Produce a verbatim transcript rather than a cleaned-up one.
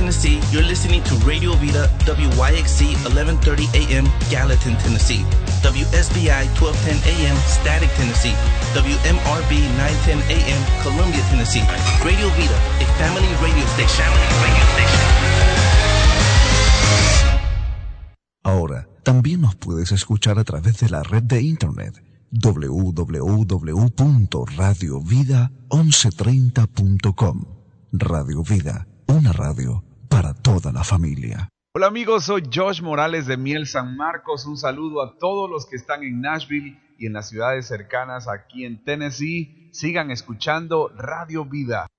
Tennessee, you're listening to Radio Vida, W Y X C eleven thirty A M, Gallatin, Tennessee. W S B I twelve ten A M, Static, Tennessee. W M R B nine ten A M, Columbia, Tennessee. Radio Vida, a family radio station. Family radio station. Ahora, también nos puedes escuchar a través de la red de internet doble u doble u doble u punto radio vida once treinta punto com. Radio Vida, una radio para toda la familia. Hola amigos, soy Josh Morales de Miel San Marcos. Un saludo a todos los que están en Nashville y en las ciudades cercanas aquí en Tennessee. Sigan escuchando Radio Vida.